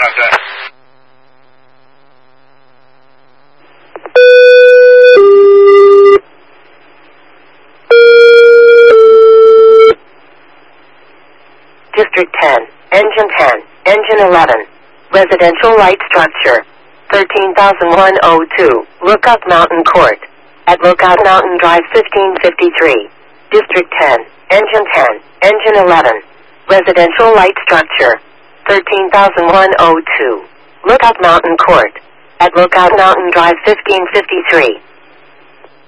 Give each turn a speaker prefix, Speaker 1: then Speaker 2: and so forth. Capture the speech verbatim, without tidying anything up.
Speaker 1: 了，对。
Speaker 2: District ten, Engine ten, Engine eleven, Residential Light Structure, thirteen thousand one hundred two, Lookout Mountain Court, at Lookout Mountain Drive fifteen fifty-three. District ten, Engine ten, Engine eleven, Residential Light Structure, thirteen thousand one hundred two, Lookout Mountain Court, at Lookout Mountain Drive fifteen fifty-three.